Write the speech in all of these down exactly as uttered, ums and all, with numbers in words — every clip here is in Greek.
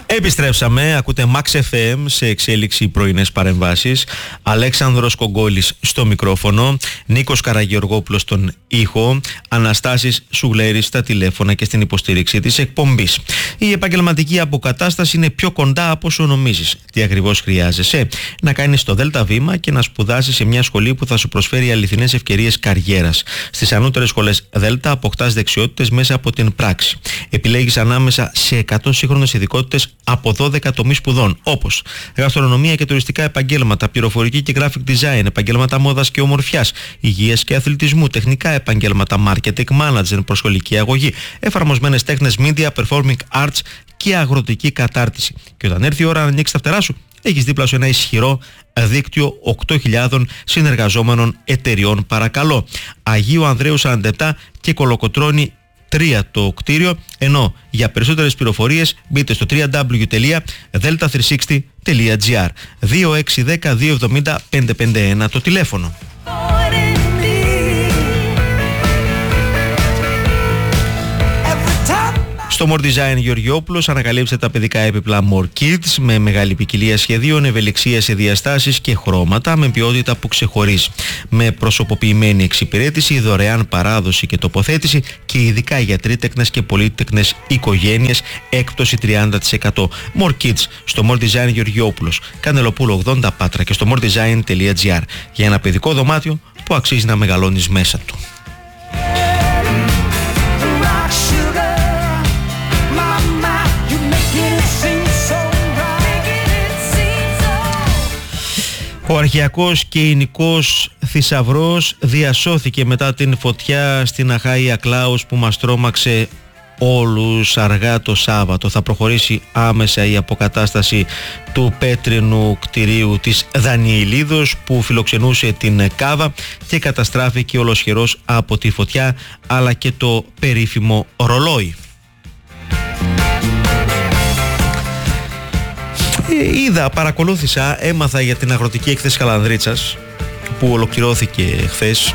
Επιστρέψαμε, ακούτε Max εφ εμ σε εξέλιξη πρωινές παρεμβάσεις. Αλέξανδρος Κογκόλης στο μικρόφωνο, Νίκος Καραγεωργόπουλος στον ήχο, Αναστάσης Σουγλέρης στα τηλέφωνα και στην υποστήριξη της εκπομπής. Η επαγγελματική αποκατάσταση είναι πιο κοντά από όσο νομίζεις. Τι ακριβώς χρειάζεσαι? Να κάνεις το ΔΕΛΤΑ βήμα και να σπουδάσεις σε μια σχολή που θα σου προσφέρει αληθινές ευκαιρίες καριέρας. Στις ανώτερες σχολές ΔΕΛΤΑ αποκτάς δεξιότητες μέσα από την πράξη. Επιλέγεις ανάμεσα σε εκατό σύγχρονες ειδικότητες από δώδεκα τομείς σπουδών, όπως γαστρονομία και τουριστικά επαγγέλματα, πληροφορική και graphic design, επαγγέλματα μόδας και ομορφιάς, υγείας και αθλητισμού, τεχνικά επαγγέλματα, marketing, management, προσχολική αγωγή, εφαρμοσμένες τέχνες, media, performing arts και αγροτική κατάρτιση. Και όταν έρθει η ώρα να ανοίξεις τα φτερά σου, έχεις δίπλα σου ένα ισχυρό δίκτυο οκτώ χιλιάδων συνεργαζόμενων εταιριών, παρακαλώ. Αγίου Ανδρέου σαράντα επτά και Κολοκοτρώνη τρία το κτίριο, ενώ για περισσότερες πληροφορίες μπείτε στο double-u double-u double-u τελεία delta τριακόσια εξήντα τελεία gr. δύο έξι ένα μηδέν δύο επτά μηδέν πέντε πέντε ένα το τηλέφωνο. Στο More Design Γεωργιόπουλος ανακαλύψτε τα παιδικά έπιπλα More Kids με μεγάλη ποικιλία σχεδίων, ευελιξία σε διαστάσεις και χρώματα με ποιότητα που ξεχωρίζει. Με προσωποποιημένη εξυπηρέτηση, δωρεάν παράδοση και τοποθέτηση και ειδικά για τρίτεκνες και πολύτεκνες οικογένειες έκπτωση τριάντα τοις εκατό. More Kids στο More Design Γεωργιόπουλος, Κανελοπούλου ογδόντα Πάτρα και στο more design τελεία gr για ένα παιδικό δωμάτιο που αξίζει να μεγαλώνεις μέσα του. Ο αρχαιακός και εινικός θησαυρός διασώθηκε μετά την φωτιά στην Αχάια Κλάους που μας τρόμαξε όλους αργά το Σάββατο. Θα προχωρήσει άμεσα η αποκατάσταση του πέτρινου κτηρίου της Δανιηλίδος που φιλοξενούσε την Κάβα και καταστράφηκε ολοσχερός από τη φωτιά, αλλά και το περίφημο ρολόι. Είδα, παρακολούθησα, έμαθα για την αγροτική έκθεση Χαλανδρίτσας που ολοκληρώθηκε χθες.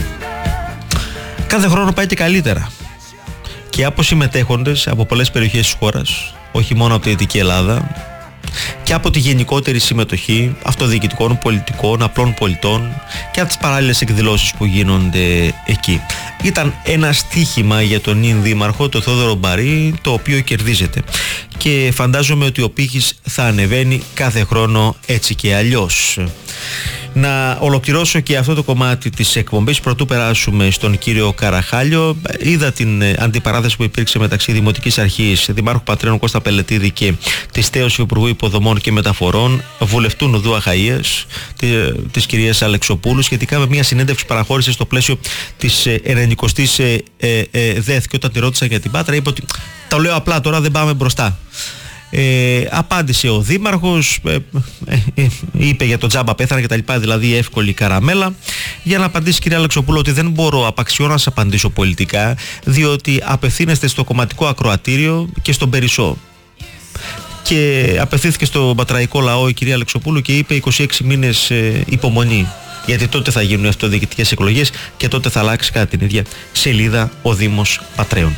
Κάθε χρόνο πάει και καλύτερα. Και από συμμετέχοντες από πολλές περιοχές της χώρας, όχι μόνο από τη Δυτική Ελλάδα, και από τη γενικότερη συμμετοχή αυτοδιοικητικών, πολιτικών, απλών πολιτών και από τις παράλληλες εκδηλώσεις που γίνονται εκεί. Ήταν ένα στοίχημα για τον νυν δήμαρχο, τον Θόδωρο Μπαρή, το οποίο κερδίζεται. Και φαντάζομαι ότι ο πύχης θα ανεβαίνει κάθε χρόνο έτσι και αλλιώς. Να ολοκληρώσω και αυτό το κομμάτι της εκπομπής πρωτού περάσουμε στον κύριο Καραχάλιο. Είδα την αντιπαράθεση που υπήρξε μεταξύ Δημοτικής Αρχής, Δημάρχου Πατρέων Κώστα Πελετίδη και της τέως Υπουργού Υποδομών και Μεταφορών, βουλευτού Νουδού Αχαΐας, της κυρίας Αλεξοπούλου, σχετικά με μια συνέντευξη που παραχώρησε στο πλαίσιο της ενενηκοστής ε, ε, ε, ΔΕΘ. Και όταν τη ρώτησαν για την Πάτρα, είπε ότι τα λέω απλά, τώρα δεν πάμε μπροστά. Ε, απάντησε ο Δήμαρχος, ε, ε, ε, είπε για το τζάμπα πέθανε και τα λοιπά, δηλαδή εύκολη καραμέλα. Για να απαντήσει, κυρία Αλεξοπούλου, ότι δεν μπορώ απαξιώ να σας απαντήσω πολιτικά, διότι απευθύνεστε στο κομματικό ακροατήριο και στον Περισσό. Και απευθύνθηκε στον πατραϊκό λαό η κυρία Αλεξοπούλου και είπε είκοσι έξι μήνες ε, υπομονή. Γιατί τότε θα γίνουν αυτοδιοικητικές εκλογές και τότε θα αλλάξει κατά την ίδια σελίδα ο Δήμος Πατρέων.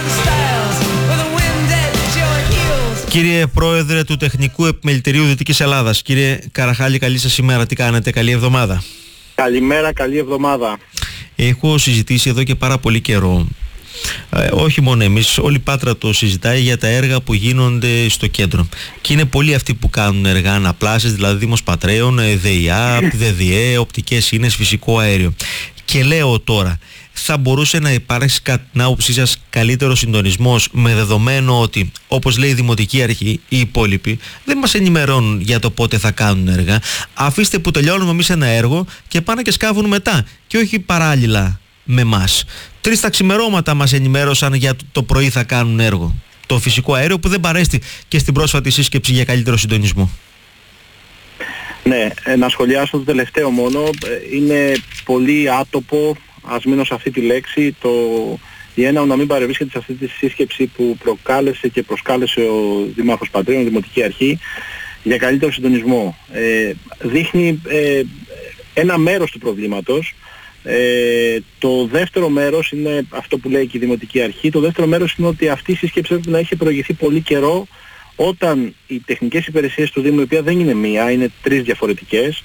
Κύριε Πρόεδρε του Τεχνικού Επιμελητηρίου Δυτικής Ελλάδας, κύριε Καραχάλη, καλή σας ημέρα. Τι κάνετε? Καλή εβδομάδα. Καλημέρα, καλή εβδομάδα. Έχω συζητήσει εδώ και πάρα πολύ καιρό, ε, όχι μόνο εμείς, όλη η Πάτρα το συζητάει, για τα έργα που γίνονται στο κέντρο. Και είναι πολλοί αυτοί που κάνουν έργα αναπλάσεις, δηλαδή Δήμος Πατρέων, ΔΕΙΑΠ, ΔΕΔΙΕ, οπτικές ίνες, φυσικό αέριο. Και λέω τώρα, θα μπορούσε να υπάρξει κατά την άποψή σας καλύτερο συντονισμός, με δεδομένο ότι, όπως λέει η Δημοτική Αρχή, οι υπόλοιποι δεν μας ενημερώνουν για το πότε θα κάνουν έργα. Αφήστε που τελειώνουμε εμείς ένα έργο και πάνε και σκάβουν μετά και όχι παράλληλα με εμάς. Τρεις τα ξημερώματα μας ενημέρωσαν για το πρωί θα κάνουν έργο. Το φυσικό αέριο που δεν παρέστη και στην πρόσφατη σύσκεψη για καλύτερο συντονισμό. Ναι, να σχολιάσω το τελευταίο μόνο. Είναι πολύ άτοπο, ας μείνω σε αυτή τη λέξη, το η ΕΝΑΟ να μην παρευρίσκεται σε αυτή τη σύσκεψη που προκάλεσε και προσκάλεσε ο Δήμαρχος Πατρέων, η Δημοτική Αρχή, για καλύτερο συντονισμό. Ε, δείχνει ε, ένα μέρος του προβλήματος. Ε, το δεύτερο μέρος είναι αυτό που λέει και η Δημοτική Αρχή. Το δεύτερο μέρος είναι ότι αυτή η σύσκεψη πρέπει να έχει προηγηθεί πολύ καιρό, όταν οι τεχνικές υπηρεσίες του Δήμου, η οποία δεν είναι μία, είναι τρεις διαφορετικές,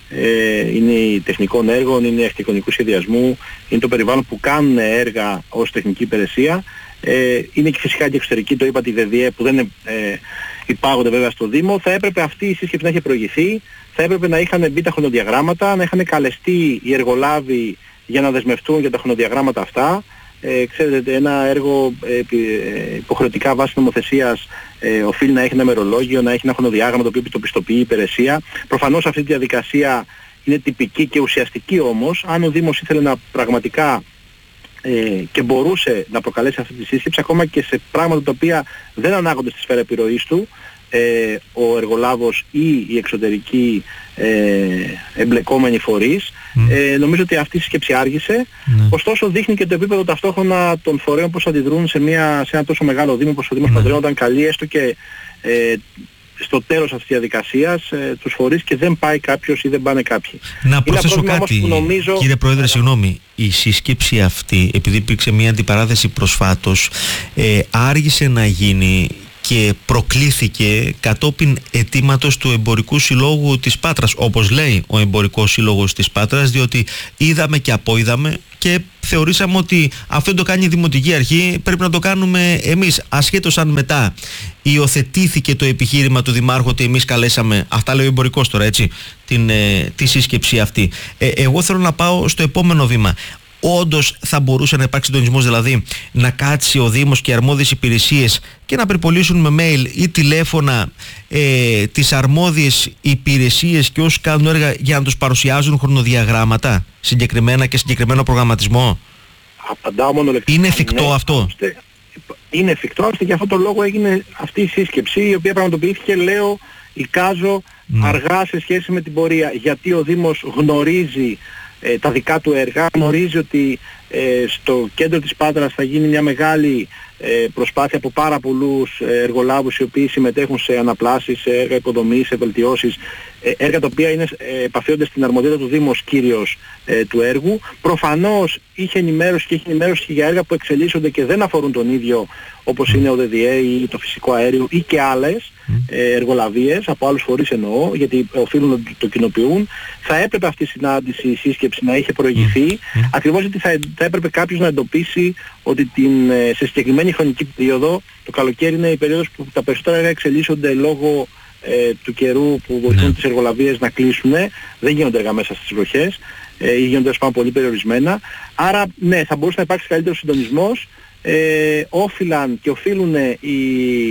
ε, είναι η τεχνικών έργων, είναι η αρχιτεκτονικού σχεδιασμού, είναι το περιβάλλον που κάνουν έργα ως τεχνική υπηρεσία, ε, είναι και φυσικά και εξωτερική, το είπα τη ΔΕΔΙΕ που δεν ε, υπάγονται βέβαια στο Δήμο. Θα έπρεπε αυτή η σύσκεψη να έχει προηγηθεί, θα έπρεπε να είχαν μπει τα χρονοδιαγράμματα, να είχαν καλεστεί οι εργολάβοι για να δεσμευτούν για τα χρονοδιαγράμματα αυτά. Ε, ξέρετε, ένα έργο ε, υποχρεωτικά βάσει νομοθεσίας ε, οφείλει να έχει ένα μερολόγιο, να έχει ένα χρονοδιάγραμμα το οποίο το πιστοποιεί η υπηρεσία. Προφανώς αυτή τη διαδικασία είναι τυπική και ουσιαστική, όμως αν ο Δήμος ήθελε να πραγματικά ε, και μπορούσε να προκαλέσει αυτή τη σύσκεψη, ακόμα και σε πράγματα τα οποία δεν ανάγονται στη σφαίρα επιρροής του, ε, ο εργολάβος ή οι εξωτερικοί ε, εμπλεκόμενοι φορείς, mm. ε, νομίζω ότι αυτή η σύσκεψη άργησε. Mm. Ωστόσο δείχνει και το επίπεδο ταυτόχρονα των φορέων πώς αντιδρούν σε, μια, σε ένα τόσο μεγάλο Δήμο όπως ο Δήμος mm. Πατριών, όταν καλεί έστω και ε, στο τέλος αυτής της διαδικασίας ε, τους φορείς και δεν πάει κάποιος ή δεν πάνε κάποιοι. Να προσθέσω κάτι, νομίζω... κύριε Πρόεδρε, συγγνώμη. Η σύσκεψη αυτή, επειδή υπήρξε μια αντιπαράθεση προσφάτως, ε, άργησε να γίνει και προκλήθηκε κατόπιν αιτήματος του Εμπορικού Συλλόγου της Πάτρας, όπως λέει ο Εμπορικός Σύλλογος της Πάτρας, διότι είδαμε και απόειδαμε και θεωρήσαμε ότι αυτό το κάνει η Δημοτική Αρχή, πρέπει να το κάνουμε εμείς, ασχέτως αν μετά υιοθετήθηκε το επιχείρημα του Δημάρχου ότι εμείς καλέσαμε, αυτά λέει ο Εμπορικός τώρα, έτσι, την, ε, τη σύσκεψη αυτή. Ε, εγώ θέλω να πάω στο επόμενο βήμα. Όντως θα μπορούσε να υπάρξει συντονισμός, δηλαδή να κάτσει ο Δήμος και οι αρμόδιες υπηρεσίες και να περιπολίσουν με mail ή τηλέφωνα ε, τις αρμόδιες υπηρεσίες και όσους κάνουν έργα για να τους παρουσιάζουν χρονοδιαγράμματα συγκεκριμένα και συγκεκριμένο προγραμματισμό. Απαντάω μονολεκτικά. Είναι εφικτό ναι, αυτό? Είναι εφικτό, ώστε για αυτόν τον λόγο έγινε αυτή η σύσκεψη, η οποία πραγματοποιήθηκε, λέω, εικάζω mm. αργά σε σχέση με την πορεία, γιατί ο Δήμος γνωρίζει Ε, τα δικά του έργα, γνωρίζει ότι ε, στο κέντρο της Πάτρας θα γίνει μια μεγάλη ε, προσπάθεια από πάρα πολλούς ε, εργολάβους οι οποίοι συμμετέχουν σε αναπλάσεις, σε έργα υποδομής, σε βελτιώσεις, ε, έργα τα οποία είναι, ε, επαφίονται στην αρμοδιότητα του Δήμου ως κύριος ε, του έργου. Προφανώς είχε ενημέρωση και έχει ενημέρωση και για έργα που εξελίσσονται και δεν αφορούν τον ίδιο, όπως είναι ο ΔΕΔΙΕ ή το φυσικό αέριο ή και άλλες ε, εργολαβίες, από άλλους φορείς εννοώ, γιατί οφείλουν να το κοινοποιούν. Θα έπρεπε αυτή η συνάντηση, η σύσκεψη να είχε προηγηθεί, mm. ακριβώς γιατί θα, θα έπρεπε κάποιος να εντοπίσει ότι την, σε συγκεκριμένη χρονική περίοδο, το καλοκαίρι είναι η περίοδος που τα περισσότερα έργα εξελίσσονται λόγω ε, του καιρού που βοηθούν mm. τις εργολαβίες να κλείσουν, δεν γίνονται έργα μέσα στις βροχές ε, ή γίνονται ας πούμε πολύ περιορισμένα. Άρα ναι, θα μπορούσε να υπάρξει καλύτερος συντονισμός. Ε, όφυλαν και οφείλουν οι,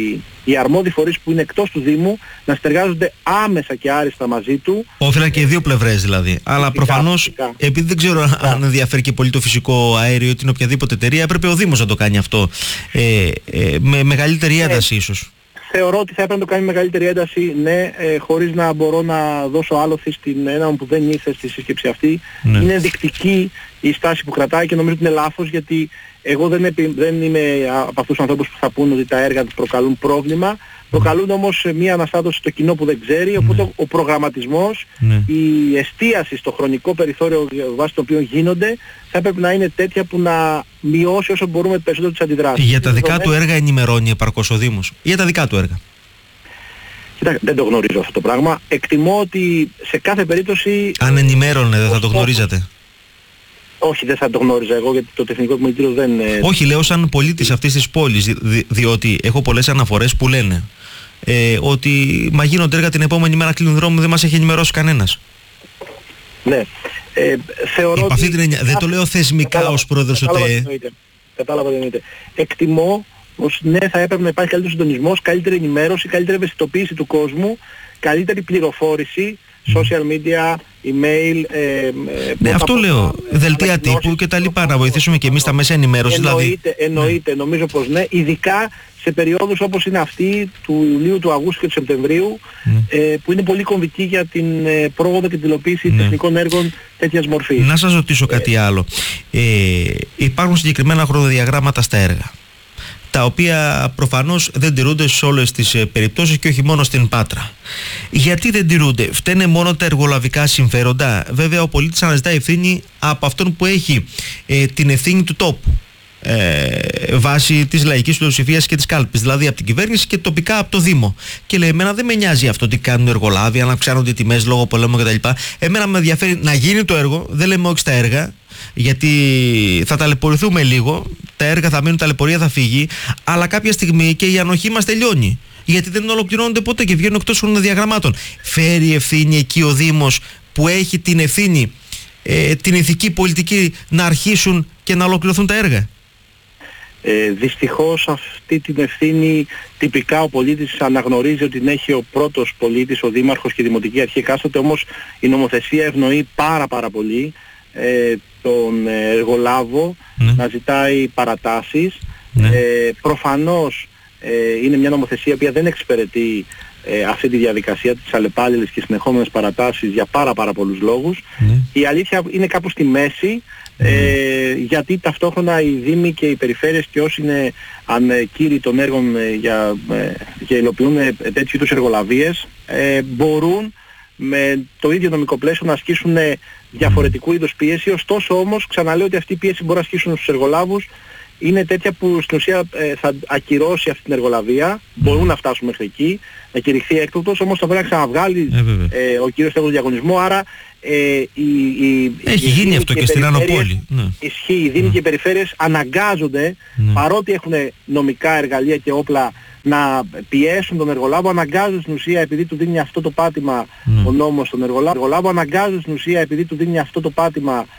οι αρμόδιοι φορείς που είναι εκτός του Δήμου να συνεργάζονται άμεσα και άριστα μαζί του. Όφυλαν και οι δύο πλευρές δηλαδή. Φυσικά, αλλά προφανώς φυσικά. Επειδή δεν ξέρω φυσικά. αν ενδιαφέρει και πολύ το φυσικό αέριο ή την οποιαδήποτε εταιρεία, έπρεπε ο Δήμος να το κάνει αυτό ε, ε, με μεγαλύτερη ένταση ε, ίσως. Θεωρώ ότι θα έπρεπε να το κάνει με μεγαλύτερη ένταση, ναι, ε, χωρίς να μπορώ να δώσω άλοθη στην έναν που δεν ήρθε στη σύσκεψη αυτή. Ναι. Είναι ενδεικτική η στάση που κρατάει και νομίζω ότι είναι λάθος, γιατί εγώ δεν, επι, δεν είμαι από αυτούς τους ανθρώπους που θα πούν ότι τα έργα τους προκαλούν πρόβλημα. Προκαλούν όμως μια αναστάτωση στο κοινό που δεν ξέρει, οπότε ναι. ο προγραμματισμός, ναι. η εστίαση στο χρονικό περιθώριο βάσει το οποίο γίνονται θα έπρεπε να είναι τέτοια που να μειώσει όσο μπορούμε περισσότερο τις αντιδράσεις. Για τα δικά του έργα ενημερώνει επαρκώς ο Δήμος? Για τα δικά του έργα? Κοιτάξτε, δεν το γνωρίζω αυτό το πράγμα. Εκτιμώ ότι σε κάθε περίπτωση... Αν ενημέρωνε δεν θα το γνωρίζατε? Όχι, δεν θα το γνώριζα εγώ, γιατί το τεχνικό επιμελητήριο δεν... Όχι, λέω σαν πολίτης αυτής της πόλης, δι, διότι έχω πολλές αναφορές που λένε ε, ότι μα γίνονται έργα την επόμενη μέρα, κλείνουν δρόμο, δεν μας έχει ενημερώσει κανένας. Ναι. Ε, θεωρώ ότι... Αυτή την εννοία, δεν το λέω θεσμικά κατάλαβα, ως πρόεδρος του ΤΕΕ. Κατάλαβα τι εννοείται. Εκτιμώ πως ναι, θα έπρεπε να υπάρχει καλύτερος συντονισμός, καλύτερη ενημέρωση, καλύτερη ευαισθητοποίηση του κόσμου, καλύτερη πληροφόρηση, social media, email... Ε, ναι, αυτό λέω, δελτία τύπου και τα λοιπά, να βοηθήσουμε και εμείς τα μέσα ενημέρωσης. Εννοείται, δηλαδή. εννοείται, ναι. Νομίζω πως ναι, ειδικά σε περιόδους όπως είναι αυτή του Ιουλίου, του Αυγούστου και του Σεπτεμβρίου, ναι. ε, που είναι πολύ κομβική για την ε, πρόοδο και την υλοποίηση ναι. τεχνικών έργων τέτοιας μορφής. Να σας ρωτήσω κάτι ε, άλλο. Ε, υπάρχουν συγκεκριμένα χρονοδιαγράμματα στα έργα, τα οποία προφανώς δεν τηρούνται σε όλες τις ε, περιπτώσεις και όχι μόνο στην Πάτρα. Γιατί δεν τηρούνται? Φταίνε μόνο τα εργολαβικά συμφέροντα? Βέβαια ο πολίτης αναζητά ευθύνη από αυτόν που έχει ε, την ευθύνη του τόπου. Ε, βάσει της λαϊκής πλειοψηφίας και της κάλπης, δηλαδή από την κυβέρνηση και τοπικά από το Δήμο. Και λέει: εμένα δεν με νοιάζει αυτό τι κάνουν οι εργολάβοι, αν αυξάνονται οι τιμές λόγω πολέμου κτλ. Εμένα με ενδιαφέρει να γίνει το έργο, δεν λέμε όχι στα έργα, γιατί θα ταλαιπωρηθούμε λίγο, τα έργα θα μείνουν, τα ταλαιπωρία θα φύγει, αλλά κάποια στιγμή και η ανοχή μας τελειώνει. Γιατί δεν ολοκληρώνονται ποτέ και βγαίνουν εκτός χρονοδιαγραμμάτων. Φέρει ευθύνη εκεί ο Δήμος που έχει την ευθύνη, ε, την ηθική πολιτική να αρχίσουν και να ολοκληρωθούν τα έργα. Ε, δυστυχώς αυτή την ευθύνη τυπικά ο πολίτης αναγνωρίζει ότι την έχει ο πρώτος πολίτης, ο δήμαρχος και η δημοτική αρχή εκάστοτε, όμως η νομοθεσία ευνοεί πάρα πάρα πολύ ε, τον εργολάβο ναι. να ζητάει παρατάσεις. Ναι. Ε, προφανώς ε, είναι μια νομοθεσία που δεν εξυπηρετεί ε, αυτή τη διαδικασία της αλλεπάλληλης και συνεχόμενες παρατάσεις για πάρα πάρα πολλούς λόγους. Ναι. Η αλήθεια είναι κάπου στη μέση. Ε, γιατί ταυτόχρονα οι Δήμοι και οι περιφέρειες και όσοι είναι κύριοι των έργων ε, για, ε, και υλοποιούν ε, τέτοιου είδους εργολαβίες ε, μπορούν με το ίδιο νομικό πλαίσιο να ασκήσουν ε, διαφορετικού είδους πίεση. Ωστόσο όμως ξαναλέω ότι αυτή η πίεση μπορεί να ασκήσουν στους εργολάβους είναι τέτοια που στην ουσία ε, θα ακυρώσει αυτή την εργολαβία. Mm. Μπορούν να φτάσουν μέχρι εκεί, να κηρυχθεί έκτακτος, όμως θα πρέπει να ξαναβγάλει ε, ε, ο κύριος του διαγωνισμού. Άρα ε, η, η, έχει η γίνει αυτό και, και στην Άνω Πόλη. Ναι. Ισχύει, οι Δήμοι mm. και οι περιφέρειες αναγκάζονται, mm. παρότι έχουν νομικά εργαλεία και όπλα, να πιέσουν τον εργολάβο, αναγκάζουν στην ουσία επειδή του δίνει αυτό το πάτημα mm. ο νόμος στον εργολάβο, αναγκάζουν στην ουσία επειδή του δίνει αυτό το πάτημα